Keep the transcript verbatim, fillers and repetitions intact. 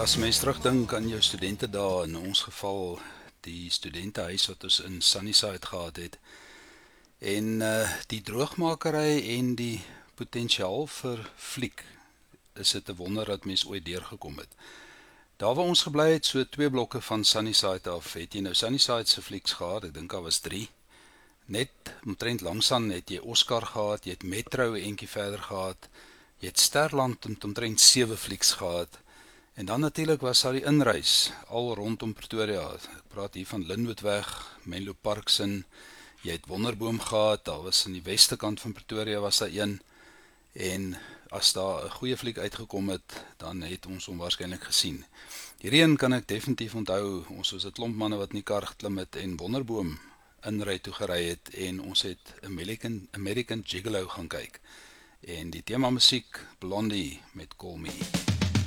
As mens terugdink aan jou studentedae, in ons geval die studentehuis wat ons in Sunnyside gehad het, en uh, die droogmakery en die potensiaal vir fliek, is dit 'n wonder dat mens ooit deurgekom het. Daar waar ons gebly het, so twee blokke van Sunnyside af, het jy nou Sunnyside se flieks gehad, ek dink daar was drie. Net omtrent langsaan het jy Oscar gehad, jy het Metro eentjie verder gehad, jy het Sterland met omtrent sewe flieks gehad. En dan natuurlik was daar die inreis, al rondom Pretoria. Ek praat hier van Linwoodweg, Menlo Parksin, jy het Wonderboom gehad, daar was in die weste kant van Pretoria was daar een, en as daar 'n goeie fliek uitgekom het, dan het ons hom waarskynlik gesien. Hierdie een kan ek definitief onthou, ons was 'n klomp manne wat in die kar geklim het en Wonderboom inry toe gery het, en ons het American, American Gigolo gaan kyk. En die thema musiek, Blondie met Call Me.